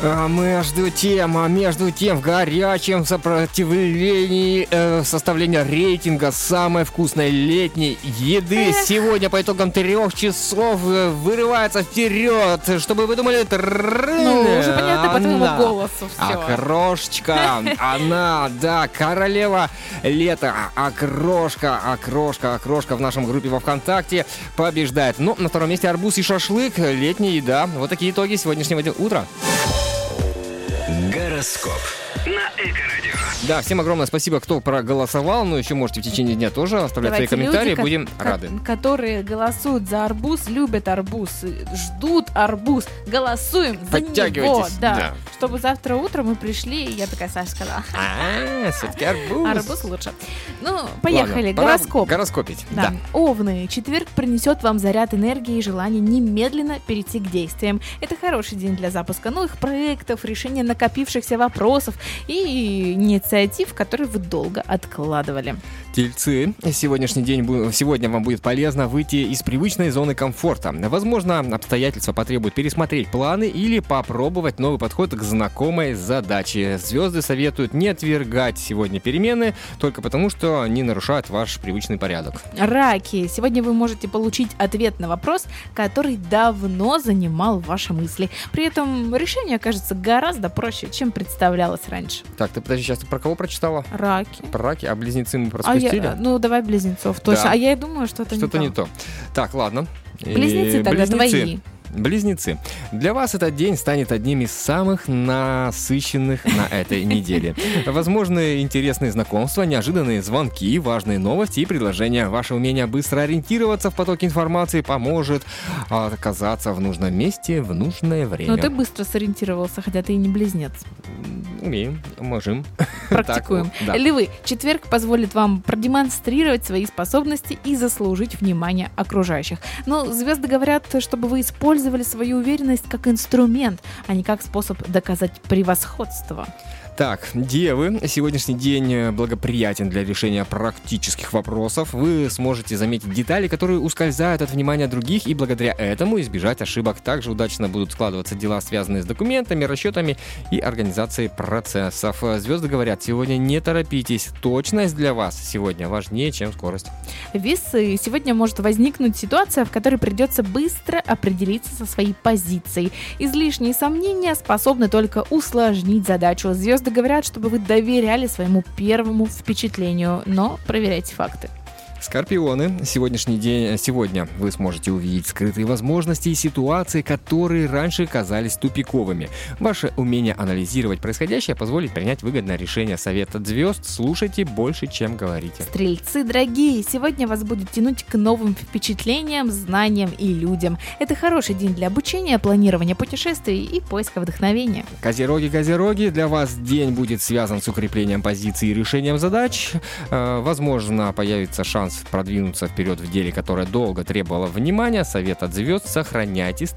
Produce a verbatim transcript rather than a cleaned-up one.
А между тем, а между тем, в горячем сопротивлении э, составления рейтинга самой вкусной летней еды Эх. сегодня по итогам трех часов вырывается вперед, чтобы вы думали... Ну, уже понятно по твоему голосу все. Окрошечка, она, да, королева лета, окрошка, окрошка, окрошка в нашем группе во ВКонтакте побеждает. Ну, на втором месте арбуз и шашлык, летняя еда. Вот такие итоги сегодняшнего утра. Гороскоп на Эко-радио. Да, всем огромное спасибо, кто проголосовал. Ну, еще можете в течение дня тоже оставлять Давайте свои комментарии. люди, Будем ко- рады. Которые голосуют за арбуз, любят арбуз, ждут арбуз. Голосуем за него. Подтягивайтесь, Да. да. Чтобы завтра утром мы пришли, и я такая, Саша сказала. А, все-таки арбуз. Арбуз лучше. Ну, поехали. Ладно, пора Гороскоп. гороскопить. Да. Да. Овны. Четверг принесет вам заряд энергии и желание немедленно перейти к действиям. Это хороший день для запуска новых проектов, решения накопившихся вопросов и инициатив, которые вы долго откладывали. Тельцы, сегодняшний день, бу- сегодня вам будет полезно выйти из привычной зоны комфорта. Возможно, обстоятельства потребуют пересмотреть планы или попробовать новый подход к знакомой задаче. Звезды советуют не отвергать сегодня перемены, только потому, что они нарушают ваш привычный порядок. Раки. Сегодня вы можете получить ответ на вопрос, который давно занимал ваши мысли. При этом решение окажется гораздо проще, чем представлялось раньше. Так, ты подожди, сейчас ты про кого прочитала? Раки. Про раки, а близнецы мы А проспустили? я, ну, давай близнецов, точно. Да. А я и думаю, что-то, Что-то не не то. Так, ладно. Близнецы И тогда близнецы. твои. Близнецы. Для вас этот день станет одним из самых насыщенных на этой неделе. Возможны интересные знакомства, неожиданные звонки, важные новости и предложения. Ваше умение быстро ориентироваться в потоке информации поможет оказаться в нужном месте в нужное время. Но ты быстро сориентировался, хотя ты и не близнец. Умеем, можем. Практикуем. Так, да. Львы. Четверг позволит вам продемонстрировать свои способности и заслужить внимание окружающих. Но звезды говорят, чтобы вы использовали свою уверенность как инструмент, а не как способ доказать превосходство. Так, девы, сегодняшний день благоприятен для решения практических вопросов. Вы сможете заметить детали, которые ускользают от внимания других, и благодаря этому избежать ошибок. Также удачно будут складываться дела, связанные с документами, расчетами и организацией процессов. Звезды говорят, сегодня не торопитесь. Точность для вас сегодня важнее, чем скорость. Весы. Сегодня может возникнуть ситуация, в которой придется быстро определиться со своей позицией. Излишние сомнения способны только усложнить задачу. Звезды говорят, чтобы вы доверяли своему первому впечатлению, но проверяйте факты. Скорпионы, сегодняшний день, сегодня вы сможете увидеть скрытые возможности и ситуации, которые раньше казались тупиковыми. Ваше умение анализировать происходящее позволит принять выгодное решение. Совет от звезд: слушайте больше, чем говорите. Стрельцы, дорогие, сегодня вас будет тянуть к новым впечатлениям, знаниям и людям. Это хороший день для обучения, планирования путешествий и поиска вдохновения. Козероги, козероги, для вас день будет связан с укреплением позиций и решением задач. Э, возможно, появится шанс продвинуться вперед в деле, которое долго требовало внимания. Совет от звезд: сохраняйте